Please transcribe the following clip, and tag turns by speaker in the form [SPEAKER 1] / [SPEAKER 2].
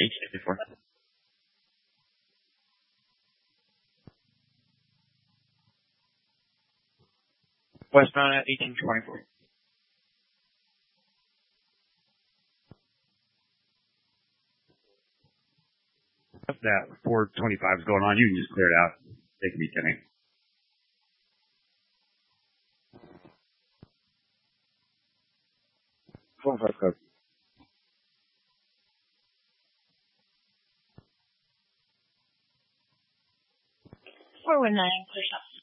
[SPEAKER 1] 1854. Westbound at 1824.
[SPEAKER 2] If that 425 is going on, you can just clear it out. They can be 10.
[SPEAKER 3] 4-5 code.
[SPEAKER 4] 419, clear shot.